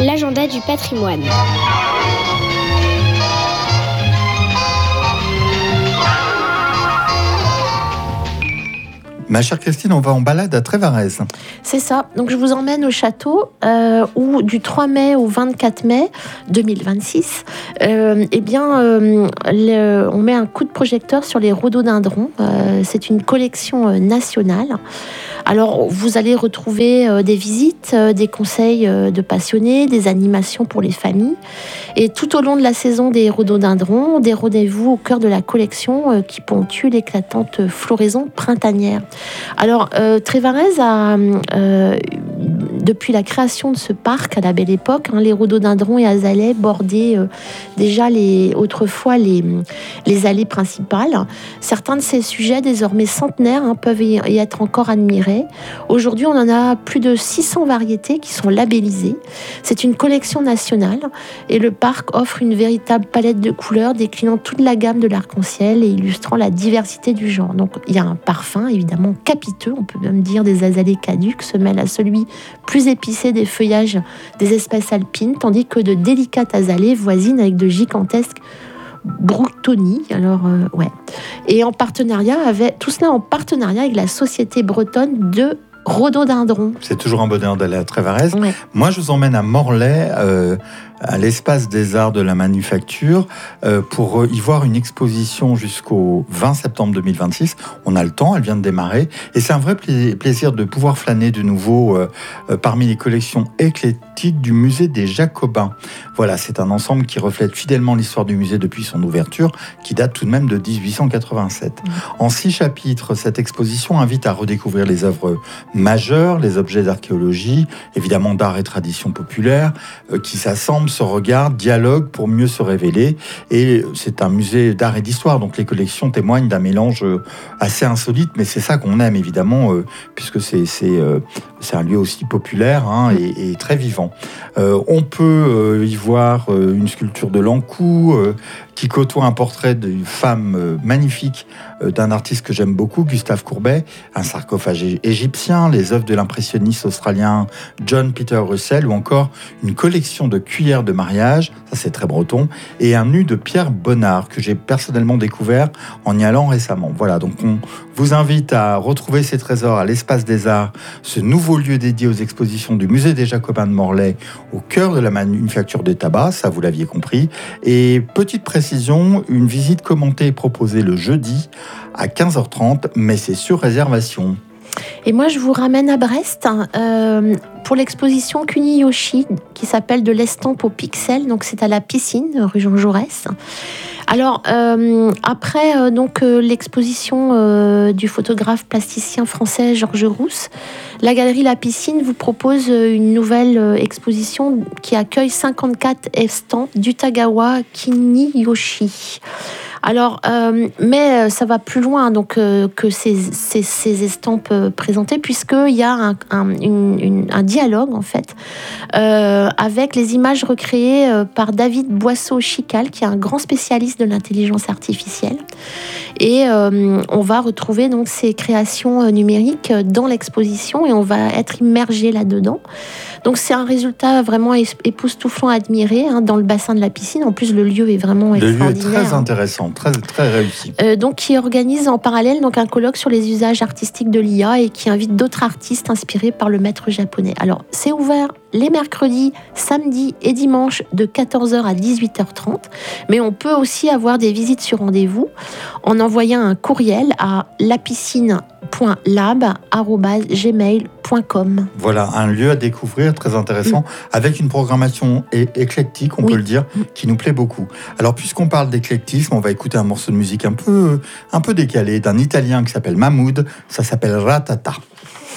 L'agenda du patrimoine. Ma chère Christine, on va en balade à Trévarez. C'est ça. Donc je vous emmène au château où du 3 mai au 24 mai 2026, on met un coup de projecteur sur les rhododendrons. C'est une collection nationale. Alors vous allez retrouver des visites, des conseils de passionnés, des animations pour les familles. Et tout au long de la saison des rhododendrons, des rendez-vous au cœur de la collection qui ponctue l'éclatante floraison printanière. Alors, Trévarez a, depuis la création de ce parc à la Belle Époque, les rhododendrons et azalées bordaient déjà autrefois les allées principales. Certains de ces sujets, désormais centenaires, peuvent y être encore admirés. Aujourd'hui, on en a plus de 600 variétés qui sont labellisées. C'est une collection nationale et le parc offre une véritable palette de couleurs déclinant toute la gamme de l'arc-en-ciel et illustrant la diversité du genre. Donc, il y a un parfum, évidemment, capiteux, on peut même dire des azalées caduques, se mêle à celui plus épicé des feuillages des espèces alpines, tandis que de délicates azalées voisinent avec de gigantesques Broutoni. Et tout cela en partenariat avec la Société bretonne de rhododendrons. C'est toujours un bonheur d'aller à Trévarez. Ouais. Moi, je vous emmène à Morlaix, à l'espace des arts de la manufacture, pour y voir une exposition jusqu'au 20 septembre 2026. On a le temps, elle vient de démarrer. Et c'est un vrai plaisir de pouvoir flâner de nouveau parmi les collections éclectiques du musée des Jacobins. Voilà, c'est un ensemble qui reflète fidèlement l'histoire du musée depuis son ouverture, qui date tout de même de 1887. En 6 chapitres, cette exposition invite à redécouvrir les œuvres majeures, les objets d'archéologie, évidemment d'art et tradition populaire, qui s'assemblent, se regardent, dialoguent pour mieux se révéler. Et c'est un musée d'art et d'histoire, donc les collections témoignent d'un mélange assez insolite, mais c'est ça qu'on aime évidemment, puisque c'est un lieu aussi populaire et très vivant. On peut y voir une sculpture de Lancou, qui côtoie un portrait d'une femme magnifique d'un artiste que j'aime beaucoup, Gustave Courbet, un sarcophage égyptien, les œuvres de l'impressionniste australien John Peter Russell, ou encore une collection de cuillères de mariage, ça c'est très breton, et un nu de Pierre Bonnard que j'ai personnellement découvert en y allant récemment. Voilà, donc on vous invite à retrouver ces trésors à l'Espace des Arts, ce nouveau lieu dédié aux expositions du musée des Jacobins de Morlaix, au cœur de la manufacture de tabac, ça vous l'aviez compris. Et petite précision, une visite commentée est proposée le jeudi à 15h30, mais c'est sur réservation. Et moi, je vous ramène à Brest pour l'exposition Kuniyoshi qui s'appelle De l'estampe au pixel. Donc, c'est à la piscine, rue Jean Jaurès. Alors, après l'exposition du photographe plasticien français Georges Rousse, la galerie La Piscine vous propose une nouvelle exposition qui accueille 54 estampes d'Utagawa Kuniyoshi. Alors, mais ça va plus loin que ces estampes présentées, puisqu'il y a un dialogue en fait avec les images recréées par David Boisseau-Chical, qui est un grand spécialiste de l'intelligence artificielle. Et on va retrouver donc ces créations numériques dans l'exposition et on va être immergé là-dedans. Donc c'est un résultat vraiment époustouflant à admirer dans le bassin de la piscine. En plus, le lieu est vraiment extraordinaire. Le lieu est très intéressant, très réussi. Donc qui organise en parallèle un colloque sur les usages artistiques de l'IA et qui invite d'autres artistes inspirés par le maître japonais. Alors c'est ouvert les mercredis, samedis et dimanches de 14h à 18h30. Mais on peut aussi avoir des visites sur rendez-vous en envoyant un courriel à lapiscine.lab@gmail.com. Voilà, un lieu à découvrir très intéressant, avec une programmation éclectique, on peut le dire, qui nous plaît beaucoup. Alors, puisqu'on parle d'éclectisme, on va écouter un morceau de musique un peu décalé d'un Italien qui s'appelle Mahmoud. Ça s'appelle Ratata.